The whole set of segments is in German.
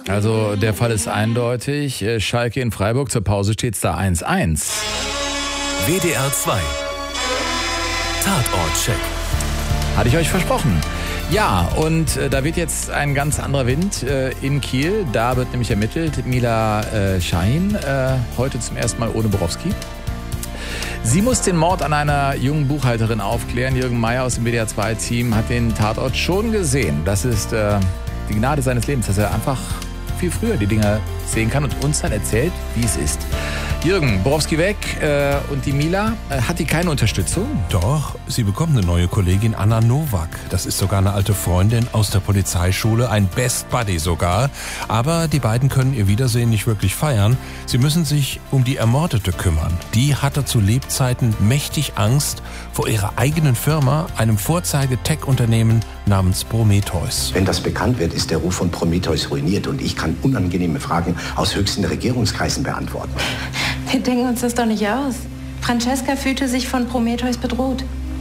Also der Fall ist eindeutig. Schalke in Freiburg, zur Pause steht es da 1-1. WDR 2 Tatortcheck. Hatte ich euch versprochen. Ja, und da wird jetzt ein ganz anderer Wind in Kiel. Da wird nämlich ermittelt. Mila Şahin, heute zum ersten Mal ohne Borowski. Sie muss den Mord an einer jungen Buchhalterin aufklären. Jürgen Meier aus dem WDR 2 Team hat den Tatort schon gesehen. Das ist die Gnade seines Lebens, dass er einfach viel früher die Dinge sehen kann und uns dann erzählt, wie es ist. Jürgen, Borowski weg und die Mila, hat die keine Unterstützung? Doch, sie bekommt eine neue Kollegin, Anna Nowak. Das ist sogar eine alte Freundin aus der Polizeischule, ein Best Buddy sogar. Aber die beiden können ihr Wiedersehen nicht wirklich feiern. Sie müssen sich um die Ermordete kümmern. Die hatte zu Lebzeiten mächtig Angst vor ihrer eigenen Firma, einem Vorzeige-Tech-Unternehmen namens Prometheus. Wenn das bekannt wird, ist der Ruf von Prometheus ruiniert und ich kann unangenehme Fragen aus höchsten Regierungskreisen beantworten. Wir denken uns das doch nicht aus. Francesca fühlte sich von Prometheus bedroht.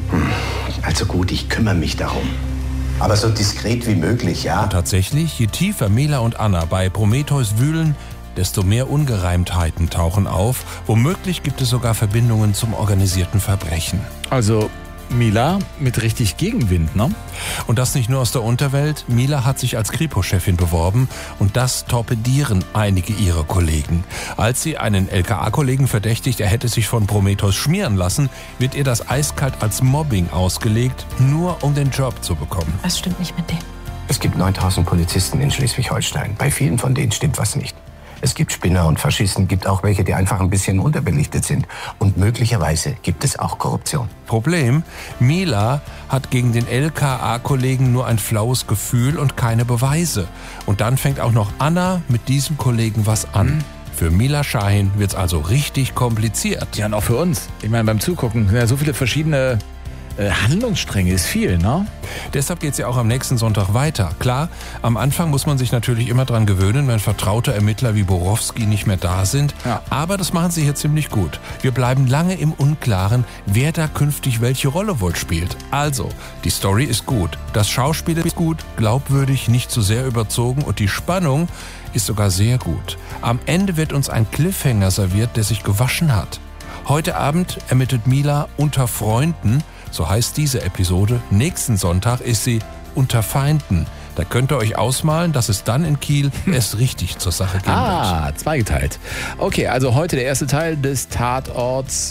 Also gut, ich kümmere mich darum. Aber so diskret wie möglich, ja? Und tatsächlich, je tiefer Mila und Anna bei Prometheus wühlen, desto mehr Ungereimtheiten tauchen auf. Womöglich gibt es sogar Verbindungen zum organisierten Verbrechen. Also Mila mit richtig Gegenwind, ne? Und das nicht nur aus der Unterwelt. Mila hat sich als Kripo-Chefin beworben und das torpedieren einige ihrer Kollegen. Als sie einen LKA-Kollegen verdächtigt, er hätte sich von Prometheus schmieren lassen, wird ihr das eiskalt als Mobbing ausgelegt, nur um den Job zu bekommen. Was stimmt nicht mit dem? Es gibt 9000 Polizisten in Schleswig-Holstein. Bei vielen von denen stimmt was nicht. Es gibt Spinner und Faschisten, gibt auch welche, die einfach ein bisschen unterbelichtet sind. Und möglicherweise gibt es auch Korruption. Problem, Mila hat gegen den LKA-Kollegen nur ein flaues Gefühl und keine Beweise. Und dann fängt auch noch Anna mit diesem Kollegen was an. Für Mila Şahin wird's also richtig kompliziert. Ja, und auch für uns. Ich meine, beim Zugucken sind ja so viele verschiedene Handlungsstränge, ist viel, ne? Deshalb geht's ja auch am nächsten Sonntag weiter. Klar, am Anfang muss man sich natürlich immer dran gewöhnen, wenn vertraute Ermittler wie Borowski nicht mehr da sind. Ja. Aber das machen sie hier ziemlich gut. Wir bleiben lange im Unklaren, wer da künftig welche Rolle wohl spielt. Also, die Story ist gut, das Schauspiel ist gut, glaubwürdig, nicht zu sehr überzogen und die Spannung ist sogar sehr gut. Am Ende wird uns ein Cliffhanger serviert, der sich gewaschen hat. Heute Abend ermittelt Mila unter Freunden, so heißt diese Episode. Nächsten Sonntag ist sie unter Feinden. Da könnt ihr euch ausmalen, dass es dann in Kiel erst richtig zur Sache gehen wird. Zweigeteilt. Okay, also heute der erste Teil des Tatorts,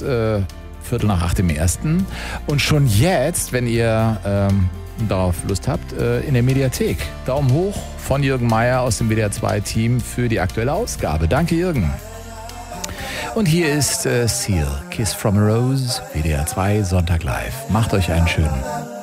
7:45 im ersten. Und schon jetzt, wenn ihr darauf Lust habt, in der Mediathek. Daumen hoch von Jürgen Meier aus dem WDR 2 Team für die aktuelle Ausgabe. Danke, Jürgen. Und hier ist Seal, Kiss from a Rose, WDR 2 Sonntag live. Macht euch einen schönen.